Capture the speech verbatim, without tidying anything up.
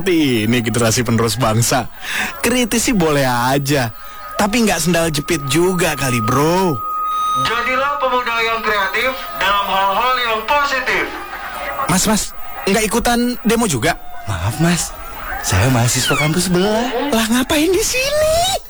seperti ini generasi penerus bangsa. Kritis sih boleh aja, tapi nggak sendal jepit juga kali, bro. Jadilah pemuda yang kreatif dalam hal-hal yang positif. Mas, mas, nggak ikutan demo juga? Maaf mas, saya mahasiswa kampus sebelah. Lah ngapain di sini?